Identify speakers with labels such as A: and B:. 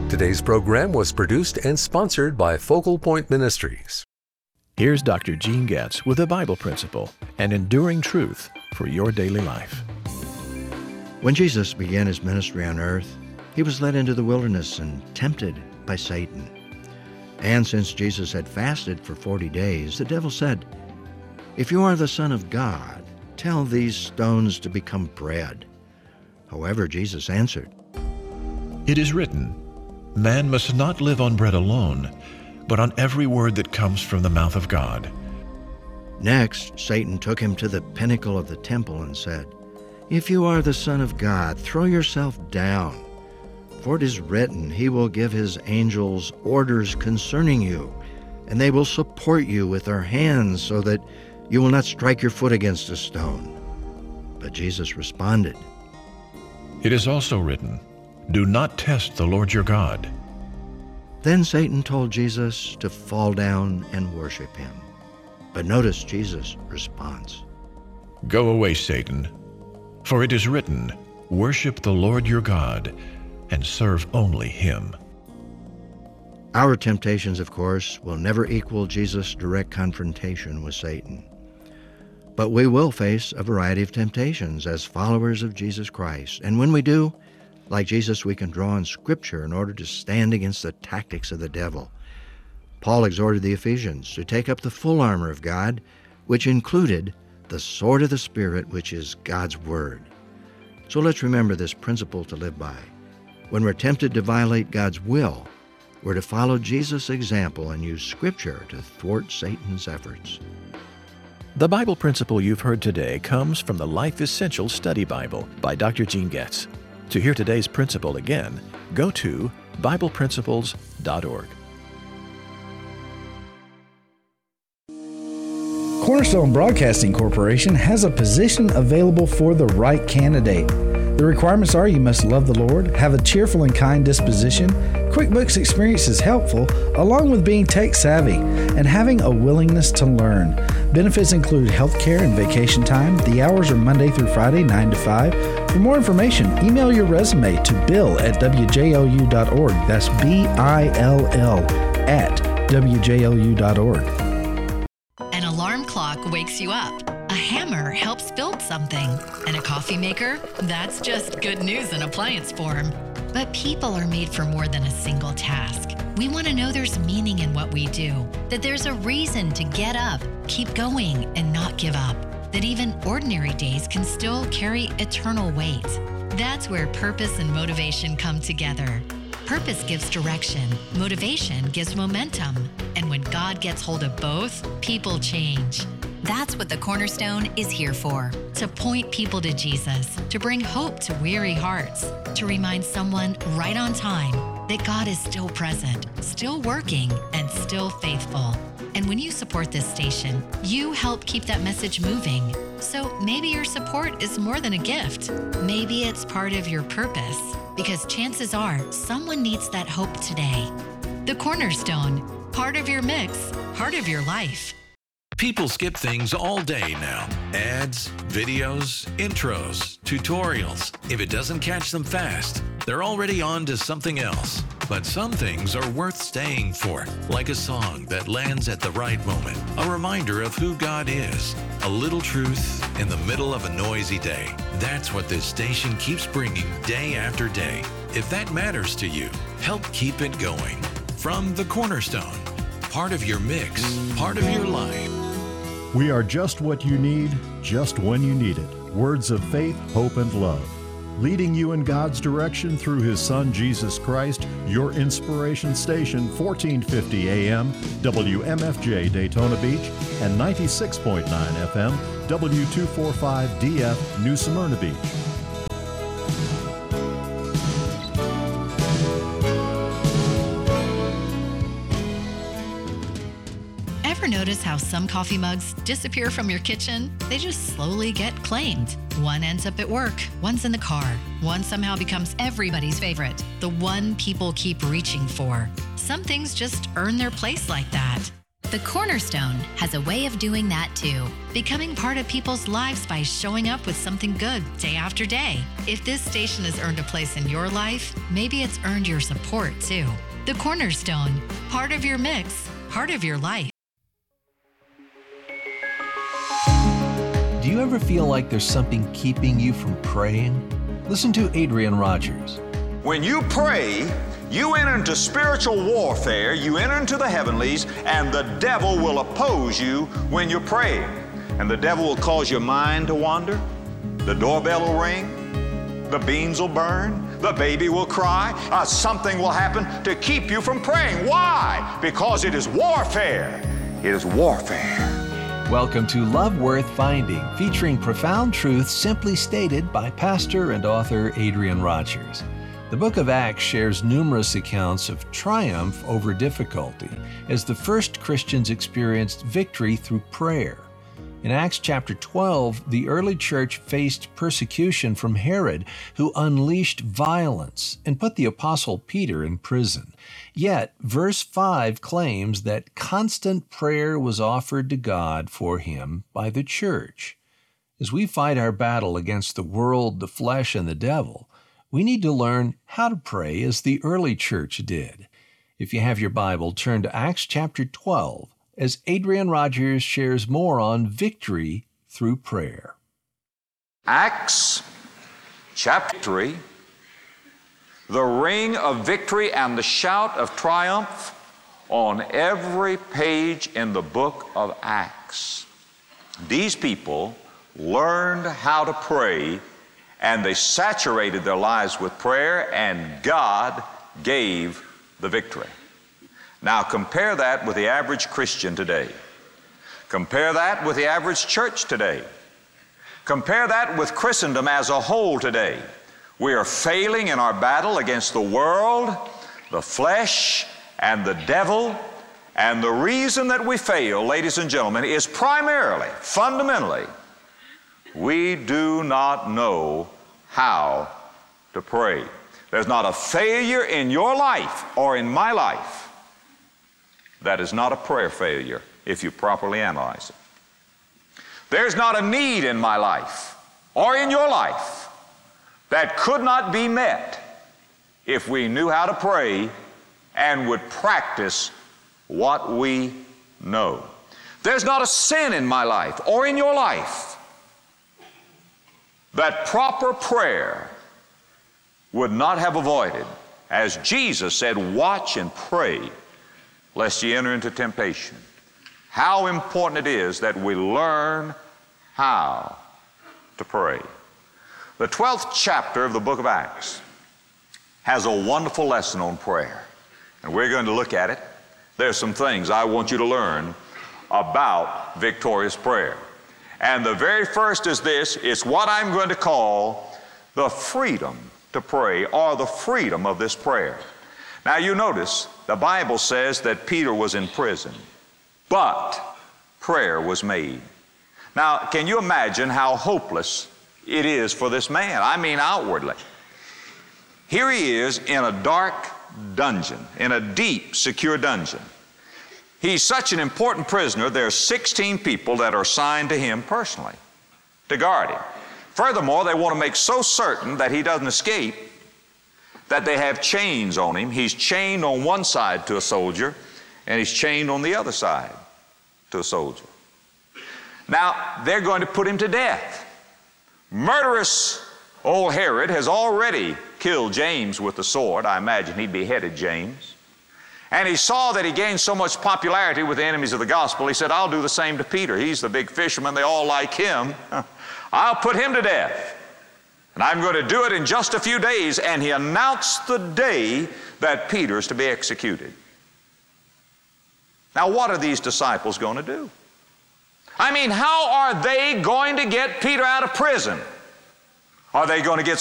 A: Today's program was produced and sponsored by Focal Point Ministries.
B: Here's Dr. Gene Getz with a Bible principle, an enduring truth for your daily life.
C: When Jesus began his ministry on earth, he was led into the wilderness and tempted by Satan. And since Jesus had fasted for 40 days, the devil said, "If you are the Son of God, tell these stones to become bread." However, Jesus answered,
D: "It is written, man must not live on bread alone, but on every word that comes from the mouth of God."
C: Next, Satan took him to the pinnacle of the temple and said, "If you are the Son of God, throw yourself down. For it is written, he will give his angels orders concerning you, and they will support you with their hands so that you will not strike your foot against a stone." But Jesus responded,
D: "It is also written, do not test the Lord your God."
C: Then Satan told Jesus to fall down and worship him. But notice Jesus' response.
D: "Go away, Satan, for it is written, worship the Lord your God and serve only him."
C: Our temptations, of course, will never equal Jesus' direct confrontation with Satan. But we will face a variety of temptations as followers of Jesus Christ. And when we do, like Jesus, we can draw on Scripture in order to stand against the tactics of the devil. Paul exhorted the Ephesians to take up the full armor of God, which included the sword of the Spirit, which is God's Word. So let's remember this principle to live by. When we're tempted to violate God's will, we're to follow Jesus' example and use Scripture to thwart Satan's efforts.
B: The Bible principle you've heard today comes from the Life Essential Study Bible by Dr. Gene Getz. To hear today's principle again, go to BiblePrinciples.org.
E: Cornerstone Broadcasting Corporation has a position available for the right candidate. The requirements are you must love the Lord, have a cheerful and kind disposition, QuickBooks experience is helpful, along with being tech savvy and having a willingness to learn. Benefits include health care and vacation time. The hours are Monday through Friday, 9 to 5. For more information, email your resume to bill@wjlu.org. That's BILL at wjlu.org.
F: An alarm clock wakes you up. A hammer helps build something. And a coffee maker? That's just good news in appliance form. But people are made for more than a single task. We want to know there's meaning in what we do, that there's a reason to get up, keep going, and not give up, that even ordinary days can still carry eternal weight. That's where purpose and motivation come together. Purpose gives direction, motivation gives momentum, and when God gets hold of both, people change. That's what the Cornerstone is here for, to point people to Jesus, to bring hope to weary hearts, to remind someone right on time that God is still present, still working, and still faithful. And when you support this station, you help keep that message moving. So maybe your support is more than a gift. Maybe it's part of your purpose, because chances are someone needs that hope today. The Cornerstone, part of your mix, part of your life.
G: People skip things all day now. Ads, videos, intros, tutorials. If it doesn't catch them fast, they're already on to something else. But some things are worth staying for, like a song that lands at the right moment, a reminder of who God is, a little truth in the middle of a noisy day. That's what this station keeps bringing day after day. If that matters to you, help keep it going. From the Cornerstone, part of your mix, part of your life.
H: We are just what you need, just when you need it. Words of faith, hope, and love. Leading you in God's direction through His Son, Jesus Christ, your inspiration station, 1450 AM, WMFJ Daytona Beach, and 96.9 FM, W245DF, New Smyrna Beach.
F: Notice how some coffee mugs disappear from your kitchen? They just slowly get claimed. One ends up at work, one's in the car, one somehow becomes everybody's favorite, the one people keep reaching for. Some things just earn their place like that. The Cornerstone has a way of doing that too, becoming part of people's lives by showing up with something good day after day. If this station has earned a place in your life, maybe it's earned your support too. The Cornerstone, part of your mix, part of your life.
I: Do you ever feel like there's something keeping you from praying? Listen to Adrian Rogers.
J: When you pray, you enter into spiritual warfare, you enter into the heavenlies, and the devil will oppose you when you're praying. And the devil will cause your mind to wander, the doorbell will ring, the beans will burn, the baby will cry, something will happen to keep you from praying. Why? Because it is warfare. It is warfare.
I: Welcome to Love Worth Finding, featuring profound truths simply stated by pastor and author Adrian Rogers. The book of Acts shares numerous accounts of triumph over difficulty as the first Christians experienced victory through prayer. In Acts chapter 12, the early church faced persecution from Herod, who unleashed violence and put the apostle Peter in prison. Yet, verse 5 claims that constant prayer was offered to God for him by the church. As we fight our battle against the world, the flesh, and the devil, we need to learn how to pray as the early church did. If you have your Bible, turn to Acts chapter 12 as Adrian Rogers shares more on victory through prayer.
J: Acts chapter 3, the ring of victory and the shout of triumph on every page in the book of Acts. These people learned how to pray, and they saturated their lives with prayer, and God gave the victory. Now compare that with the average Christian today. Compare that with the average church today. Compare that with Christendom as a whole today. We are failing in our battle against the world, the flesh, and the devil. And the reason that we fail, ladies and gentlemen, is primarily, fundamentally, we do not know how to pray. There's not a failure in your life or in my life that is not a prayer failure if you properly analyze it. There's not a need in my life or in your life that could not be met if we knew how to pray and would practice what we know. There's not a sin in my life or in your life that proper prayer would not have avoided. As Jesus said, watch and pray lest ye enter into temptation. How important it is that we learn how to pray. The 12th chapter of the book of Acts has a wonderful lesson on prayer, and we're going to look at it. There's some things I want you to learn about victorious prayer. And the very first is this: it's what I'm going to call the freedom to pray, or the freedom of this prayer. Now you notice the Bible says that Peter was in prison, but prayer was made. Now can you imagine how hopeless it is for this man? I mean outwardly. Here he is in a dark dungeon, in a deep, secure dungeon. He's such an important prisoner, there are 16 people that are assigned to him personally to guard him. Furthermore, they want to make so certain that he doesn't escape that they have chains on him. He's chained on one side to a soldier, and he's chained on the other side to a soldier. Now, they're going to put him to death. Murderous old Herod has already killed James with the sword. I imagine he beheaded James. And he saw that he gained so much popularity with the enemies of the gospel, he said, I'll do the same to Peter. He's the big fisherman. They all like him. I'll put him to death. And I'm going to do it in just a few days. And he announced the day that Peter's to be executed. Now, what are these disciples going to do? I mean, how are they going to get Peter out of prison? Are they going to get